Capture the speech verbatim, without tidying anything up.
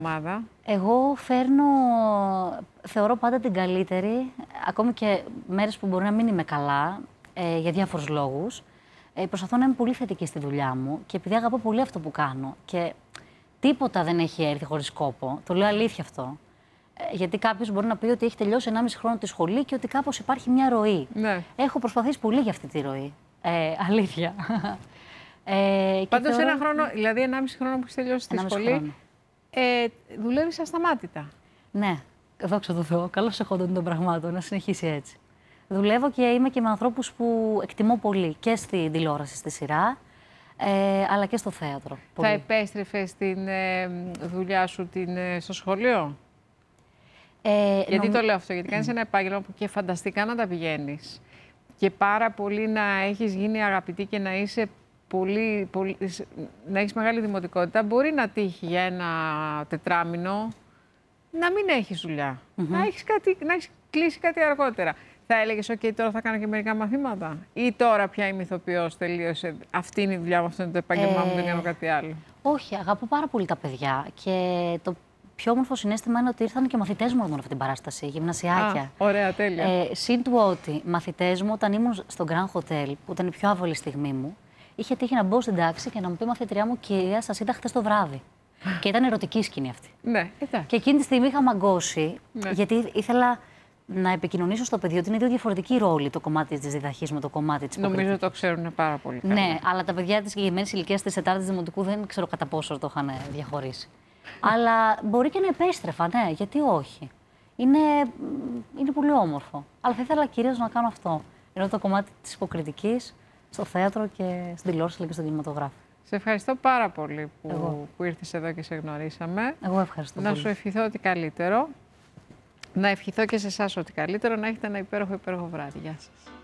ομάδα. Εγώ φέρνω, θεωρώ πάντα την καλύτερη, ακόμη και μέρες που μπορεί να μην είμαι καλά, ε, για διάφορους λόγους. Ε, προσπαθώ να είμαι πολύ θετική στη δουλειά μου και επειδή αγαπώ πολύ αυτό που κάνω και τίποτα δεν έχει έρθει χωρίς σκόπο, το λέω αλήθεια αυτό. Ε, γιατί κάποιος μπορεί να πει ότι έχει τελειώσει ενάμιση χρόνο τη σχολή και ότι κάπως υπάρχει μια ροή. Ναι. Έχω προσπαθήσει πολύ για αυτή τη ροή. Ε, αλήθεια. Ε, Πάντως θεωρώ... ένα χρόνο, δηλαδή ενάμιση χρόνο που έχει τελειώσει τη σχολή, ε, δουλεύεις ασταμάτητα. Ναι, δόξα τω Θεώ. Καλώς εχόντων των πραγμάτων, να συνεχίσει έτσι. Δουλεύω και είμαι και με ανθρώπους που εκτιμώ πολύ και στην τηλεόραση, στη σειρά, ε, αλλά και στο θέατρο. Πολύ. Θα επέστρεφες την ε, δουλειά σου την, ε, στο σχολείο? Ε, γιατί νομ... το λέω αυτό, γιατί κάνεις ένα επάγγελμα που και φανταστικά να τα πηγαίνεις και πάρα πολύ να έχεις γίνει αγαπητή και να είσαι πολύ, πολύ, να έχεις μεγάλη δημοτικότητα. Μπορεί να τύχει για ένα τετράμινο να μην έχεις δουλειά, mm-hmm. να, έχεις κάτι, να έχεις κλείσει κάτι αργότερα. Θα έλεγες, OK, τώρα θα κάνω και μερικά μαθήματα, ή τώρα πια είμαι ηθοποιός, τελείωσε, αυτή είναι η δουλειά μου, αυτό είναι το επάγγελμά μου, δεν κάνω κάτι άλλο? Όχι, αγαπώ πάρα πολύ τα παιδιά και το πιο όμορφο συναίσθημα είναι ότι ήρθαν και μαθητές μου από αυτή την παράσταση, γυμνασιάκια. Α, ωραία, τέλεια. Ε, συν του ότι μαθητές μου, όταν ήμουν στο Grand Hotel, που ήταν η πιο άβολη στιγμή μου, είχε τύχει να μπω στην τάξη και να μου πει μαθητριά μου, κυρία, σας είδα χτες το βράδυ. Και ήταν ερωτική σκηνή αυτή. Ναι, εντάξει. Και εκείνη τη στιγμή είχα μαγκώσει, ναι. γιατί ήθελα να επικοινωνήσω στο παιδί ότι είναι δύο διαφορετικοί ρόλοι το κομμάτι της διδαχής με το κομμάτι της υποκριτικής. Νομίζω το ξέρουν πάρα πολύ καλά. Ναι, αλλά τα παιδιά της συγκεκριμένης ηλικίας της τετάρτης δημοτικού δεν ξέρω κατά πόσο το είχαν διαχωρίσει. Αλλά μπορεί και να επέστρεφα, ναι, γιατί όχι. Είναι, είναι πολύ όμορφο. Αλλά θα ήθελα κυρίως να κάνω αυτό. Ενώ το κομμάτι της υποκριτικής στο θέατρο και στην τηλεόραση αλλά και στον κινηματογράφο. Σε ευχαριστώ πάρα πολύ που, που ήρθες εδώ και σε γνωρίσαμε. Εγώ ευχαριστώ να πολύ. σου ευχηθώ ότι καλύτερο. Να ευχηθώ και σε εσάς ότι καλύτερο. Να έχετε ένα υπέροχο, υπέροχο βράδυ. Γεια σας.